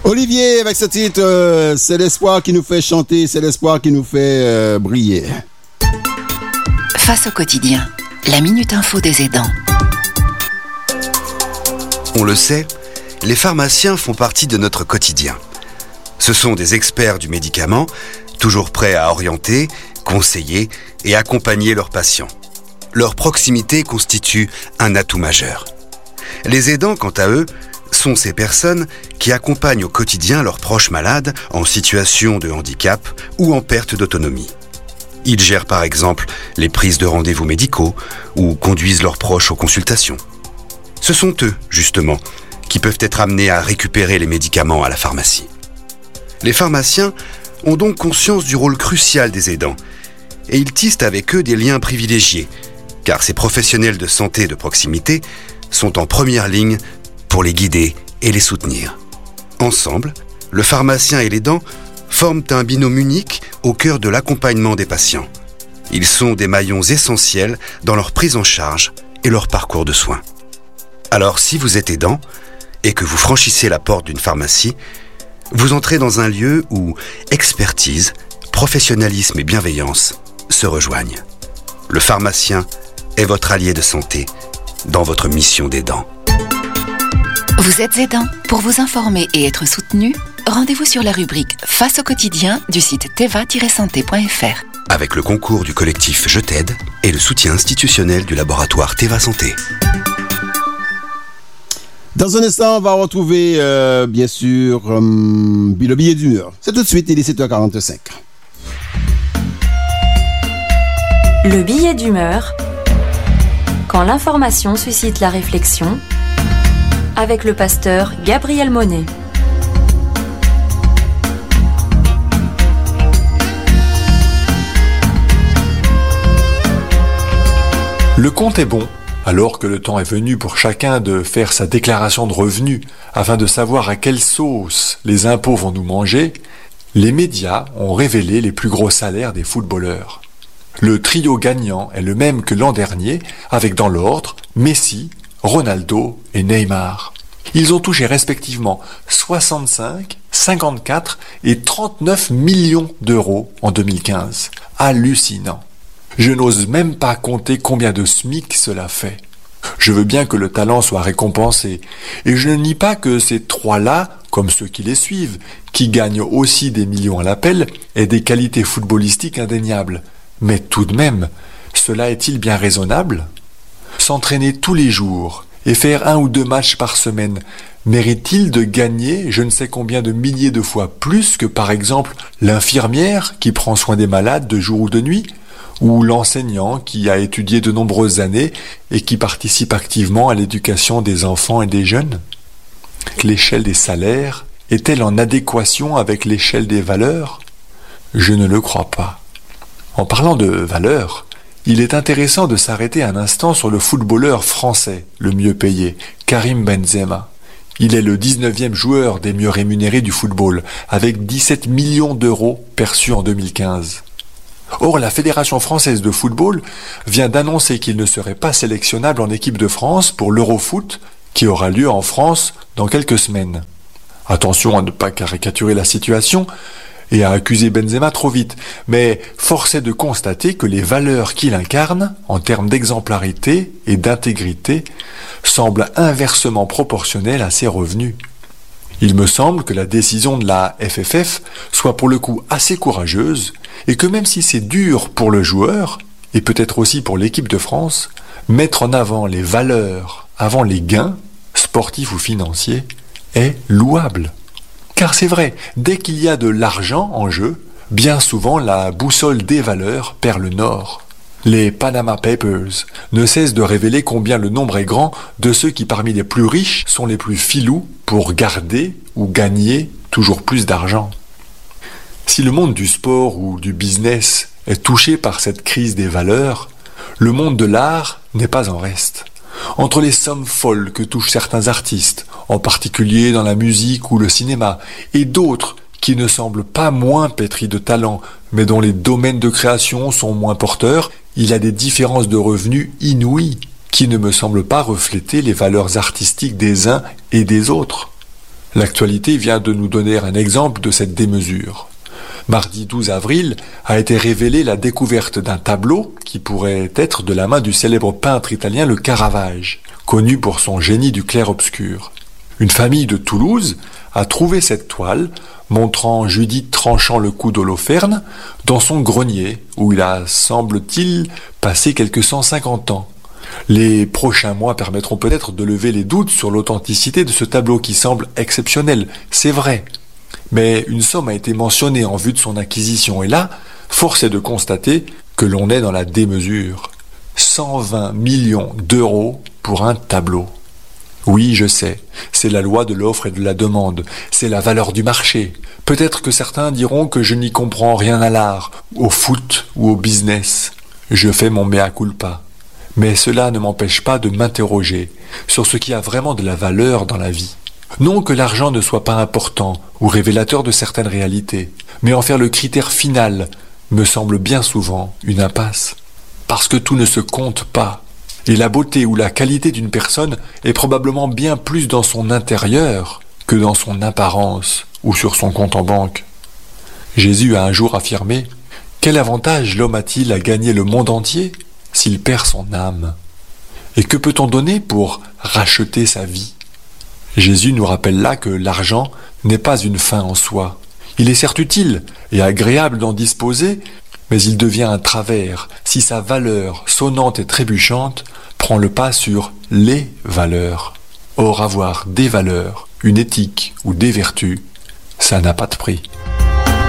Olivier, avec ce titre, c'est l'espoir qui nous fait chanter, c'est l'espoir qui nous fait briller. Face au quotidien, la Minute Info des aidants. On le sait, les pharmaciens font partie de notre quotidien. Ce sont des experts du médicament, toujours prêts à orienter, conseiller et accompagner leurs patients. Leur proximité constitue un atout majeur. Les aidants, quant à eux, sont ces personnes qui accompagnent au quotidien leurs proches malades en situation de handicap ou en perte d'autonomie. Ils gèrent par exemple les prises de rendez-vous médicaux ou conduisent leurs proches aux consultations. Ce sont eux, justement, qui peuvent être amenés à récupérer les médicaments à la pharmacie. Les pharmaciens ont donc conscience du rôle crucial des aidants et ils tissent avec eux des liens privilégiés, car ces professionnels de santé de proximité sont en première ligne pour les guider et les soutenir. Ensemble, le pharmacien et l'aidant forment un binôme unique au cœur de l'accompagnement des patients. Ils sont des maillons essentiels dans leur prise en charge et leur parcours de soins. Alors si vous êtes aidant et que vous franchissez la porte d'une pharmacie, vous entrez dans un lieu où expertise, professionnalisme et bienveillance se rejoignent. Le pharmacien est votre allié de santé dans votre mission d'aidant. Vous êtes aidant. Pour vous informer et être soutenu, rendez-vous sur la rubrique Face au quotidien du site teva-santé.fr. Avec le concours du collectif Je t'aide et le soutien institutionnel du laboratoire Teva Santé. Dans un instant, on va retrouver, bien sûr, le billet d'humeur. C'est tout de suite, il est 7h45. Le billet d'humeur, quand l'information suscite la réflexion, avec le pasteur Gabriel Monet. Le compte est bon, alors que le temps est venu pour chacun de faire sa déclaration de revenus afin de savoir à quelle sauce les impôts vont nous manger. Les médias ont révélé les plus gros salaires des footballeurs. Le trio gagnant est le même que l'an dernier, avec dans l'ordre Messi, Ronaldo et Neymar. Ils ont touché respectivement 65, 54 et 39 millions d'euros en 2015. Hallucinant. Je n'ose même pas compter combien de SMIC cela fait. Je veux bien que le talent soit récompensé, et je ne nie pas que ces trois-là, comme ceux qui les suivent, qui gagnent aussi des millions à l'appel, aient des qualités footballistiques indéniables. Mais tout de même, cela est-il bien raisonnable ? S'entraîner tous les jours et faire 1 ou 2 matchs par semaine mérite-t-il de gagner je ne sais combien de milliers de fois plus que par exemple l'infirmière qui prend soin des malades de jour ou de nuit, ou l'enseignant qui a étudié de nombreuses années et qui participe activement à l'éducation des enfants et des jeunes ? L'échelle des salaires est-elle en adéquation avec l'échelle des valeurs ? Je ne le crois pas. En parlant de valeurs, il est intéressant de s'arrêter un instant sur le footballeur français, le mieux payé, Karim Benzema. Il est le 19e joueur des mieux rémunérés du football, avec 17 millions d'euros perçus en 2015. Or, la Fédération française de football vient d'annoncer qu'il ne serait pas sélectionnable en équipe de France pour l'Eurofoot, qui aura lieu en France dans quelques semaines. Attention à ne pas caricaturer la situation et à accuser Benzema trop vite, mais force est de constater que les valeurs qu'il incarne, en termes d'exemplarité et d'intégrité, semblent inversement proportionnelles à ses revenus. Il me semble que la décision de la FFF soit pour le coup assez courageuse, et que même si c'est dur pour le joueur, et peut-être aussi pour l'équipe de France, mettre en avant les valeurs avant les gains, sportifs ou financiers, est louable. Car c'est vrai, dès qu'il y a de l'argent en jeu, bien souvent la boussole des valeurs perd le nord. Les Panama Papers ne cessent de révéler combien le nombre est grand de ceux qui parmi les plus riches sont les plus filous pour garder ou gagner toujours plus d'argent. Si le monde du sport ou du business est touché par cette crise des valeurs, le monde de l'art n'est pas en reste. Entre les sommes folles que touchent certains artistes, en particulier dans la musique ou le cinéma, et d'autres qui ne semblent pas moins pétris de talent, mais dont les domaines de création sont moins porteurs, il y a des différences de revenus inouïes qui ne me semblent pas refléter les valeurs artistiques des uns et des autres. L'actualité vient de nous donner un exemple de cette démesure. Mardi 12 avril a été révélée la découverte d'un tableau qui pourrait être de la main du célèbre peintre italien le Caravage, connu pour son génie du clair-obscur. Une famille de Toulouse a trouvé cette toile montrant Judith tranchant le cou d'Holoferne dans son grenier où il a, semble-t-il, passé quelques 150 ans. Les prochains mois permettront peut-être de lever les doutes sur l'authenticité de ce tableau qui semble exceptionnel, c'est vrai. Mais une somme a été mentionnée en vue de son acquisition et là, force est de constater que l'on est dans la démesure. 120 millions d'euros pour un tableau. Oui, je sais, c'est la loi de l'offre et de la demande, c'est la valeur du marché. Peut-être que certains diront que je n'y comprends rien à l'art, au foot ou au business. Je fais mon mea culpa. Mais cela ne m'empêche pas de m'interroger sur ce qui a vraiment de la valeur dans la vie. Non que l'argent ne soit pas important ou révélateur de certaines réalités, mais en faire le critère final me semble bien souvent une impasse. Parce que tout ne se compte pas. Et la beauté ou la qualité d'une personne est probablement bien plus dans son intérieur que dans son apparence ou sur son compte en banque. Jésus a un jour affirmé « Quel avantage l'homme a-t-il à gagner le monde entier s'il perd son âme ? Et que peut-on donner pour racheter sa vie ?» Jésus nous rappelle là que l'argent n'est pas une fin en soi. Il est certes utile et agréable d'en disposer, mais il devient un travers si sa valeur sonnante et trébuchante prend le pas sur les valeurs. Or, avoir des valeurs, une éthique ou des vertus, ça n'a pas de prix.